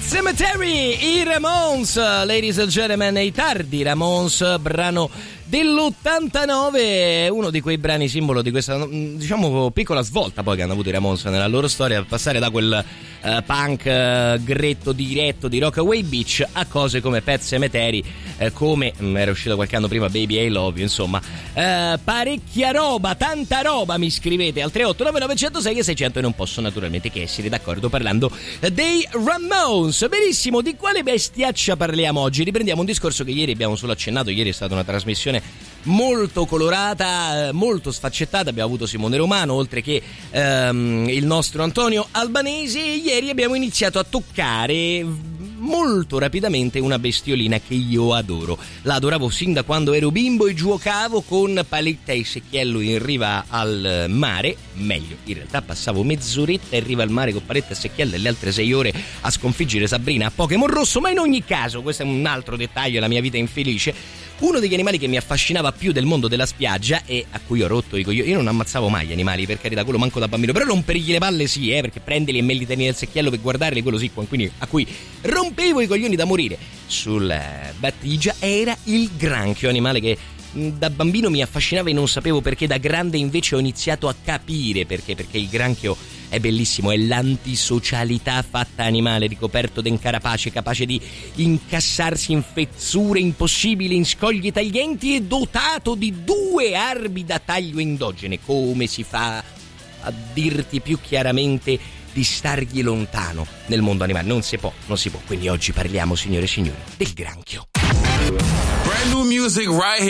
Cemetery, i Ramones, ladies and gentlemen, i tardi Ramones, brano dell'89, uno di quei brani simbolo di questa, diciamo, piccola svolta poi che hanno avuto i Ramones nella loro storia, passare da quel punk gretto diretto di Rockaway Beach a cose come Pet Sematary, come era uscito qualche anno prima Baby I Love You, insomma parecchia roba, tanta roba. Mi scrivete al 389 600 e non posso naturalmente che essere d'accordo parlando dei Ramones. Benissimo, di quale bestiaccia parliamo oggi? Riprendiamo un discorso che ieri abbiamo solo accennato. Ieri è stata una trasmissione molto colorata, molto sfaccettata. Abbiamo avuto Simone Romano, oltre che il nostro Antonio Albanese. Ieri abbiamo iniziato a toccare molto rapidamente una bestiolina che io adoro. La adoravo sin da quando ero bimbo e giocavo con paletta e secchiello in riva al mare. Meglio, in realtà passavo mezz'oretta in riva al mare con paletta e secchiello e le altre 6 ore a sconfiggere Sabrina a Pokémon Rosso. Ma in ogni caso, questo è un altro dettaglio, la mia vita infelice. Uno degli animali che mi affascinava più del mondo della spiaggia e a cui ho rotto i coglioni. Io non ammazzavo mai gli animali, per carità, quello manco da bambino, però rompergli le palle sì, perché prendili e me li tieni nel secchiello per guardarli, quello sì, quindi a cui rompevo i coglioni da morire sulla battigia era il granchio, animale che da bambino mi affascinava e non sapevo perché. Da grande invece ho iniziato a capire perché il granchio è bellissimo, è l'antisocialità fatta animale, ricoperto d'encarapace, capace di incassarsi in fezzure impossibili, in scogli taglienti e dotato di 2 armi da taglio endogene. Come si fa a dirti più chiaramente di stargli lontano nel mondo animale? Non si può. Quindi oggi parliamo, signore e signori, del granchio. Brand new music right here.